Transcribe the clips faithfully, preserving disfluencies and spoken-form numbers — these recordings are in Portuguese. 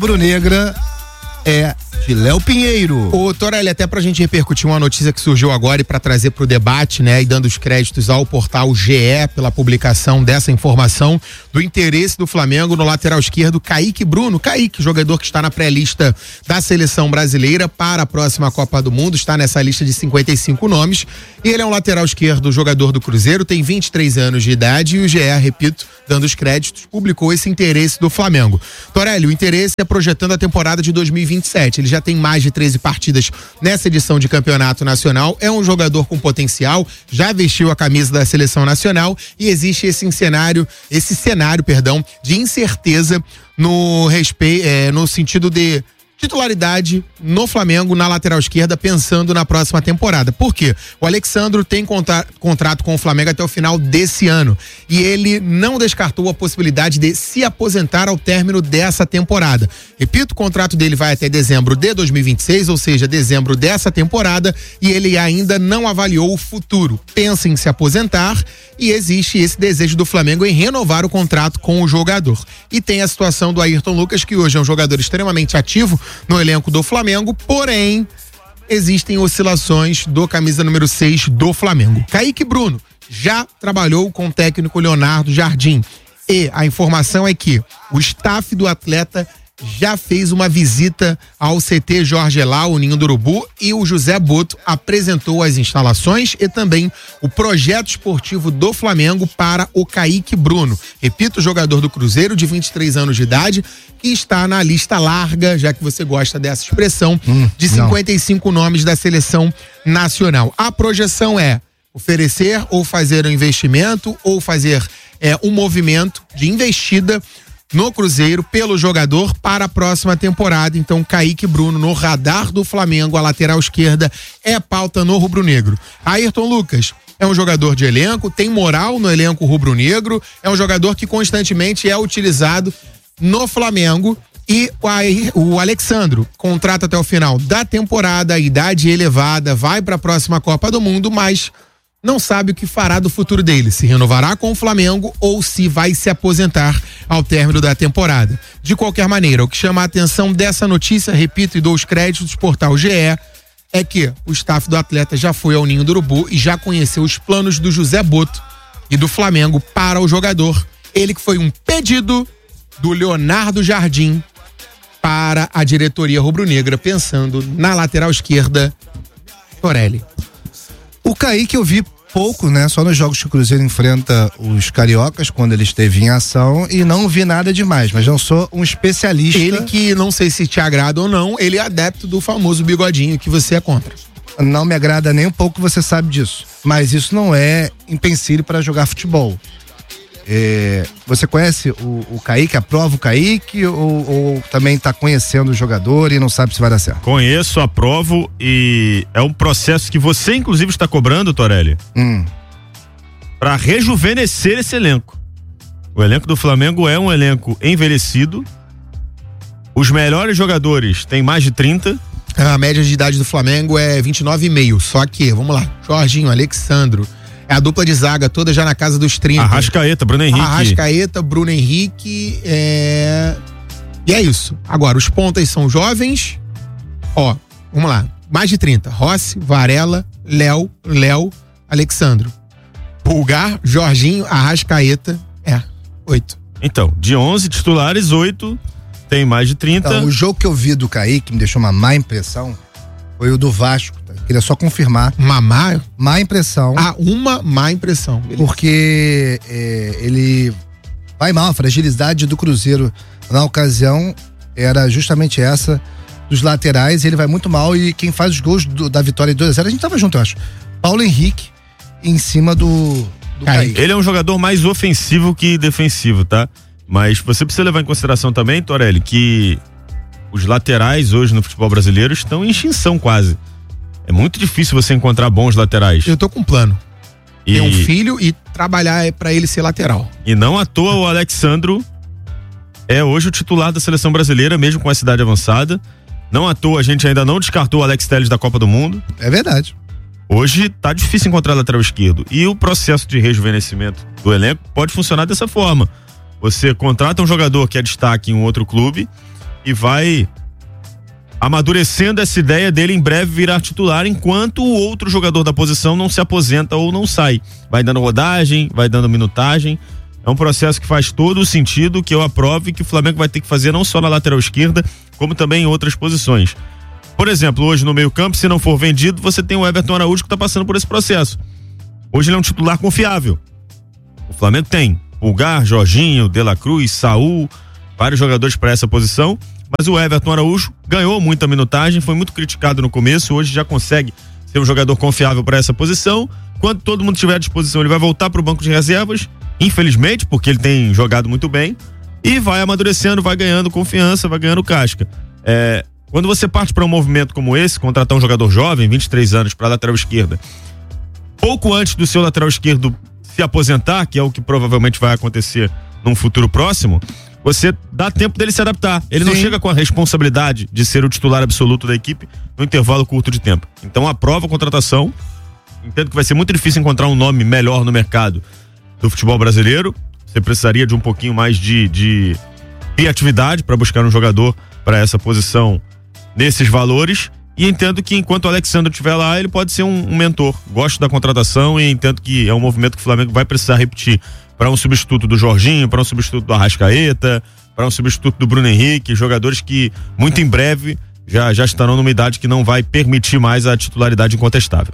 Rubro-negra é de Léo Pinheiro. Ô, Torelli, até pra gente repercutir uma notícia que surgiu agora e pra trazer pro debate, né, e dando os créditos ao portal G E pela publicação dessa informação do interesse do Flamengo no lateral esquerdo Kaique Bruno. Kaique, jogador que está na pré-lista da seleção brasileira para a próxima Copa do Mundo, está nessa lista de cinquenta e cinco nomes. E ele é um lateral esquerdo, jogador do Cruzeiro, tem vinte e três anos de idade e o G E, repito, dando os créditos, publicou esse interesse do Flamengo. Torelli, o interesse é projetando a temporada de dois mil e vinte e sete. Ele já tem mais de treze partidas nessa edição de campeonato nacional, é um jogador com potencial, já vestiu a camisa da seleção nacional e existe esse cenário, esse cenário, perdão, de incerteza no respeito, é, no sentido de titularidade no Flamengo na lateral esquerda, pensando na próxima temporada. Por quê? O Alexandro tem contra, contrato com o Flamengo até o final desse ano e ele não descartou a possibilidade de se aposentar ao término dessa temporada. Repito, o contrato dele vai até dezembro de dois mil e vinte e seis, ou seja, dezembro dessa temporada, e ele ainda não avaliou o futuro. Pensa em se aposentar e existe esse desejo do Flamengo em renovar o contrato com o jogador. E tem a situação do Ayrton Lucas, que hoje é um jogador extremamente ativo no elenco do Flamengo, porém existem oscilações do camisa número seis do Flamengo. Kaique Bruno já trabalhou com o técnico Leonardo Jardim e a informação é que o staff do atleta já fez uma visita ao C T Jorge Elal, o Ninho do Urubu, e o José Boto apresentou as instalações e também o projeto esportivo do Flamengo para o Kaique Bruno. Repito, jogador do Cruzeiro de vinte e três anos de idade, que está na lista larga, já que você gosta dessa expressão, hum, de cinquenta e cinco não. nomes da seleção nacional. A projeção é oferecer ou fazer um investimento ou fazer é, um movimento de investida no Cruzeiro pelo jogador para a próxima temporada. Então, Kaique Bruno no radar do Flamengo, a lateral esquerda é pauta no rubro-negro. Ayrton Lucas é um jogador de elenco, tem moral no elenco rubro-negro, é um jogador que constantemente é utilizado no Flamengo. E o Alexandro contrata até o final da temporada, idade elevada, vai para a próxima Copa do Mundo, mas não sabe o que fará do futuro dele, se renovará com o Flamengo ou se vai se aposentar ao término da temporada. De qualquer maneira, o que chama a atenção dessa notícia, repito e dou os créditos do portal G E, é que o staff do atleta já foi ao Ninho do Urubu e já conheceu os planos do José Boto e do Flamengo para o jogador. Ele que foi um pedido do Leonardo Jardim para a diretoria rubro-negra, pensando na lateral esquerda, Torelli. O Kaique eu vi pouco, né? Só nos jogos que o Cruzeiro enfrenta os cariocas, quando ele esteve em ação, e não vi nada demais, mas não sou um especialista. Ele que, não sei se te agrada ou não, ele é adepto do famoso bigodinho que você é contra. Não me agrada nem um pouco, você sabe disso. Mas isso não é empecilho para jogar futebol. É, você conhece o, o Kaique, aprova o Kaique ou, ou também está conhecendo o jogador e não sabe se vai dar certo? Conheço, aprovo e é um processo que você inclusive está cobrando, Torelli, hum. para rejuvenescer esse elenco. O elenco do Flamengo é um elenco envelhecido, os melhores jogadores têm mais de trinta. A média de idade do Flamengo é vinte e nove e meio, só que, vamos lá, Jorginho, Alexandro, é a dupla de zaga toda já na casa dos trinta. Arrascaeta, Bruno Henrique. Arrascaeta, Bruno Henrique, é... e é isso. Agora, os pontas são jovens, ó, vamos lá, mais de trinta, Rossi, Varela, Léo, Léo, Alexandro, Pulgar, Jorginho, Arrascaeta, é, oito. Então, de onze titulares, oito tem mais de trinta. Então, o jogo que eu vi do Kaique me deixou uma má impressão foi o do Vasco, tá? Queria só confirmar. Uma má? Má impressão. Ah, uma má impressão. Beleza. Porque é, ele vai mal, a fragilidade do Cruzeiro na ocasião era justamente essa, dos laterais, ele vai muito mal e quem faz os gols do, da vitória de dois a zero, a gente tava junto, eu acho. Paulo Henrique em cima do, do Kaique. Ele é um jogador mais ofensivo que defensivo, tá? Mas você precisa levar em consideração também, Torelli, que os laterais hoje no futebol brasileiro estão em extinção quase. É muito difícil você encontrar bons laterais. Eu tô com um plano. E... Ter um filho e trabalhar pra ele ser lateral. E não à toa o Alexandro é hoje o titular da seleção brasileira, mesmo com a idade avançada. Não à toa a gente ainda não descartou o Alex Telles da Copa do Mundo. É verdade. Hoje tá difícil encontrar lateral esquerdo. E o processo de rejuvenescimento do elenco pode funcionar dessa forma. Você contrata um jogador que é destaque em um outro clube e vai amadurecendo essa ideia dele em breve virar titular, enquanto o outro jogador da posição não se aposenta ou não sai. Vai dando rodagem, vai dando minutagem. É um processo que faz todo o sentido, que eu aprovo e que o Flamengo vai ter que fazer não só na lateral esquerda, como também em outras posições. Por exemplo, hoje no meio-campo, se não for vendido, você tem o Everton Araújo que está passando por esse processo. Hoje ele é um titular confiável. O Flamengo tem Pulgar, Jorginho, De La Cruz, Saul, vários jogadores para essa posição, mas o Everton Araújo ganhou muita minutagem, foi muito criticado no começo, hoje já consegue ser um jogador confiável para essa posição. Quando todo mundo estiver à disposição, ele vai voltar para o banco de reservas, infelizmente, porque ele tem jogado muito bem, e vai amadurecendo, vai ganhando confiança, vai ganhando casca. É, quando você parte para um movimento como esse, contratar um jogador jovem, vinte e três anos, para a lateral esquerda, pouco antes do seu lateral esquerdo se aposentar, que é o que provavelmente vai acontecer num futuro próximo, você dá tempo dele se adaptar. Ele Sim. não chega com a responsabilidade de ser o titular absoluto da equipe no intervalo curto de tempo. Então aprova a contratação. Entendo que vai ser muito difícil encontrar um nome melhor no mercado do futebol brasileiro. Você precisaria de um pouquinho mais de, de criatividade para buscar um jogador para essa posição nesses valores. E entendo que enquanto o Alexandre estiver lá, ele pode ser um, um mentor. Gosto da contratação e entendo que é um movimento que o Flamengo vai precisar repetir para um substituto do Jorginho, para um substituto do Arrascaeta, para um substituto do Bruno Henrique, jogadores que muito em breve já, já estarão numa idade que não vai permitir mais a titularidade incontestável.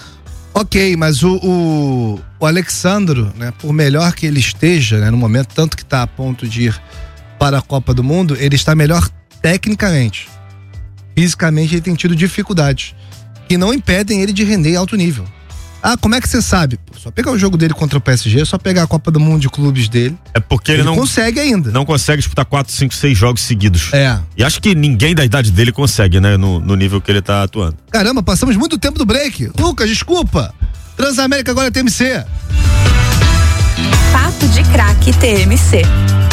Ok, mas o, o, o Alexandro, né, por melhor que ele esteja, né, no momento, tanto que está a ponto de ir para a Copa do Mundo, ele está melhor tecnicamente. Fisicamente ele tem tido dificuldades que não impedem ele de render em alto nível. Ah, como é que você sabe? Pô, só pegar o jogo dele contra o P S G, só pegar a Copa do Mundo de clubes dele. É porque ele, ele não consegue ainda. Não consegue disputar quatro, cinco, seis jogos seguidos. É. E acho que ninguém da idade dele consegue, né? No, no nível que ele tá atuando. Caramba, passamos muito tempo do break. Lucas, desculpa. Transamérica agora é T M C. Papo de Craque T M C.